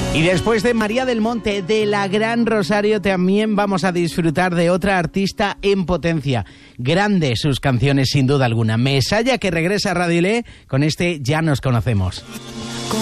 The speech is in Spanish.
Y después de María del Monte, de la Gran Rosario, también vamos a disfrutar de otra artista en potencia. Grandes sus canciones, sin duda alguna. Mesalla, que regresa a Radio Le con este Ya nos conocemos.